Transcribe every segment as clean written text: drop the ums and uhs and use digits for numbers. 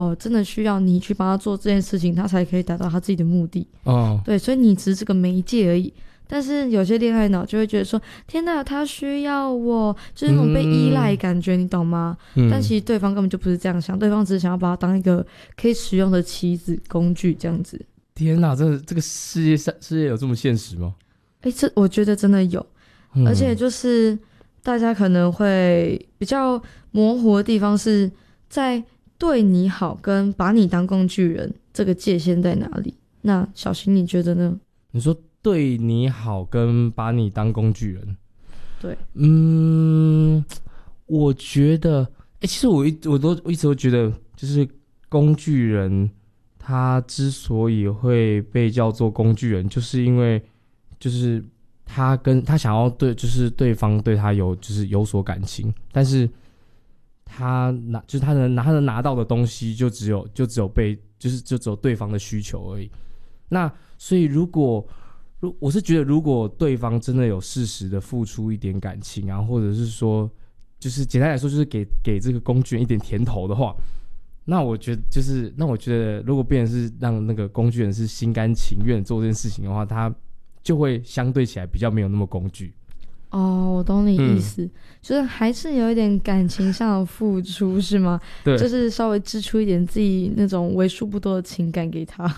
真的需要你去帮他做这件事情，他才可以达到他自己的目的。 哦， 对，所以你只是个媒介而已。但是有些恋爱脑就会觉得说，天哪，他需要我，就是那种被依赖感觉，你懂吗？但其实对方根本就不是这样想，对方只是想要把他当一个可以使用的棋子工具这样子。 天哪，这个世界有这么现实吗？ 这我觉得真的有，而且就是大家可能会比较模糊的地方是在对你好跟把你当工具人这个界限在哪里？那小新你觉得呢？ 你说对你好跟把你当工具人， 对， 我觉得，其实我一直都觉得，就是工具人他之所以会被叫做工具人，就是因为就是他想要就是对方对他有所感情，但是他能拿到的东西就只有对方的需求而已。那所以我是觉得，如果对方真的有适时的付出一点感情啊，或者是说，就是简单来说，就是给这个工具人一点甜头的话，那我觉得，如果变成是让那个工具人是心甘情愿做这件事情的话，他就会相对起来比较没有那么工具。 我懂你意思，就是还是有一点感情上的付出，是吗？ 对， 就是稍微支出一点自己那种为数不多的情感给他。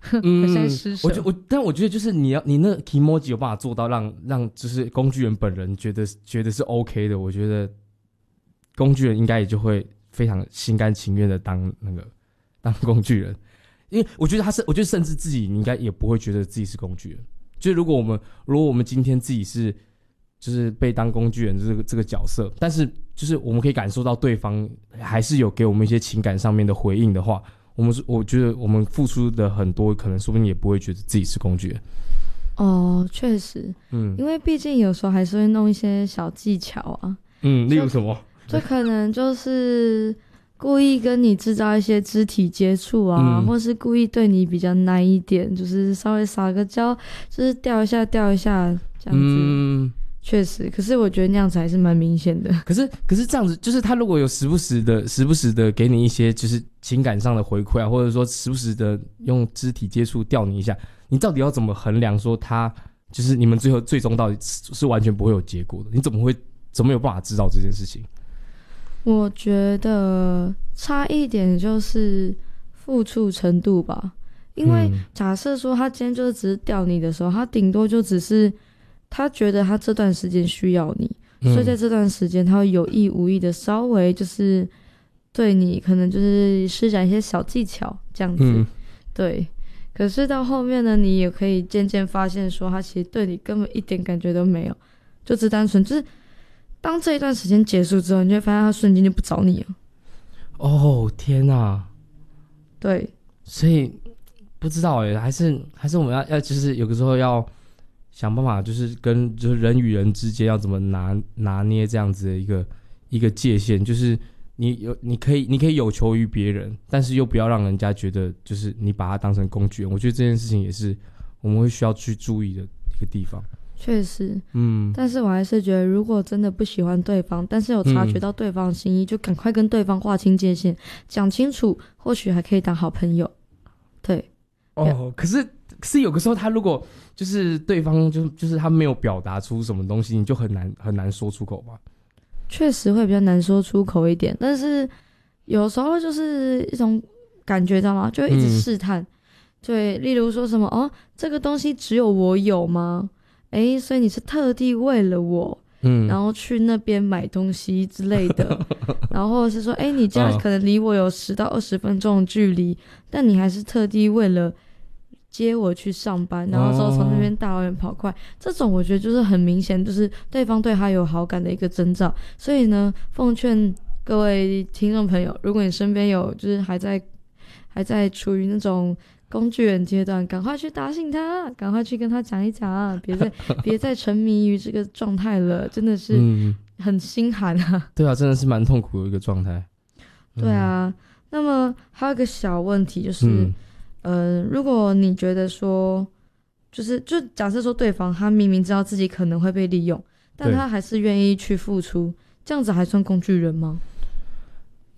但我觉得就是你那 Kimoji 有办法做到让就是工具人本人觉得是 OK 的，我觉得工具人应该也就会非常心甘情愿的当工具人，因为我觉得甚至自己应该也不会觉得自己是工具人。就如果我们今天自己是就是被当工具人这个角色，但是就是我们可以感受到对方还是有给我们一些情感上面的回应的话，我觉得我们付出的很多，可能说不定也不会觉得自己是工具人。 确实，因为毕竟有时候还是会弄一些小技巧啊。 例如什么？ 就可能就是故意跟你制造一些肢体接触啊，或是故意对你比较奶一点，就是稍微撒个娇，就是吊一下这样子。确实，可是我觉得那样子还是蛮明显的。 可是这样子，就是他如果有时不时的给你一些就是情感上的回馈啊，或者说时不时的用肢体接触吊你一下，你到底要怎么衡量说他就是你们最终到底是完全不会有结果的？你怎么有办法知道这件事情？ 我觉得差一点就是付出程度吧，因为假设说他今天就是只是吊你的时候，他顶多就只是他觉得他这段时间需要你，所以在这段时间他会有意无意的稍微就是对你可能就是施展一些小技巧这样子。对，可是到后面呢，你也可以渐渐发现说他其实对你根本一点感觉都没有，就只单纯就是当这一段时间结束之后，你就会发现他瞬间就不找你了。 天哪！ 对， 所以不知道还是我们要就是有的时候要想办法，就是就是人与人之间要怎么拿捏这样子的一个界限，就是你可以有求于别人，但是又不要让人家觉得就是你把他当成工具人。我觉得这件事情也是我们会需要去注意的一个地方。 确实，但是我还是觉得，如果真的不喜欢对方，但是有察觉到对方的心意，就赶快跟对方划清界限，讲清楚，或许还可以当好朋友。对， 可是有个时候，他如果就是对方就是他没有表达出什么东西，你就很难说出口吧？ 确实会比较难说出口一点，但是有时候就是一种感觉，知道吗？就会一直试探。对，例如说什么这个东西只有我有吗？所以你是特地为了我，然后去那边买东西之类的，然后或者是说，你家可能离我有10到20分钟的距离，但你还是特地为了接我去上班，然后之后从那边大老远跑过来，这种我觉得就是很明显，就是对方对他有好感的一个征兆。所以呢，奉劝各位听众朋友，如果你身边有就是还在处于那种工具人阶段，赶快去打醒他，赶快去跟他讲一讲，别再沉迷于这个状态了，真的是很心寒啊。 对啊，真的是蛮痛苦的一个状态。 对啊，那么还有一个小问题就是，如果你觉得说，就假设说对方他明明知道自己可能会被利用，但他还是愿意去付出，这样子还算工具人吗？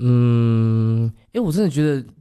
我真的觉得